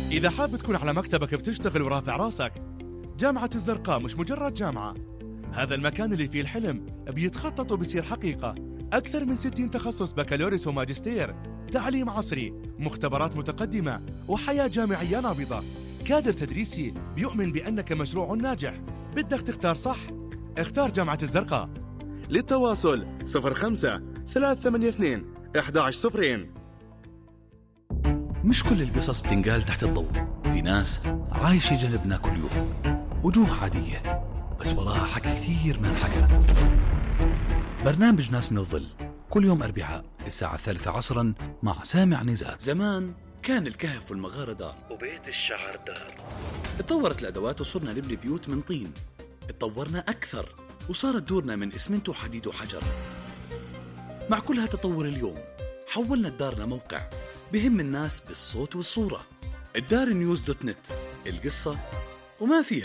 إذا حاب تكون على مكتبك بتشتغل ورافع راسك، جامعة الزرقاء مش مجرد جامعة، هذا المكان اللي فيه الحلم بيتخطط وبيصير حقيقة. أكثر من 60 تخصص بكالوريوس وماجستير، تعليم عصري، مختبرات متقدمة، وحياة جامعية نابضة. كادر تدريسي بيؤمن بأنك مشروع ناجح. بدك تختار صح؟ اختار جامعة الزرقاء. للتواصل 05-382-1102. مش كل القصص بتنقال تحت الضوء، في ناس عايشة جنبنا كل يوم، وجوه عادية بس وراها حكي كثير ما انحكى. برنامج ناس من الظل كل يوم أربعاء الساعة 3 عصرا مع سامع نزات. زمان كان الكهف والمغارة دار وبيت الشعر دار. اتطورت الأدوات وصرنا نبني بيوت من طين. اتطورنا أكثر وصارت دورنا من إسمنت وحديد وحجر. مع كل هالتطور اليوم حولنا الدار لموقع بهم الناس بالصوت والصورة. الدار نيوز دوت نت، القصة وما فيها.